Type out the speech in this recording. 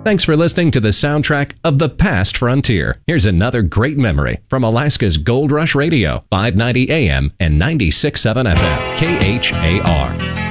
Thanks for listening to the soundtrack of The Past Frontier. Here's another great memory from Alaska's Gold Rush Radio, 590 AM and 96.7 FM, KHAR.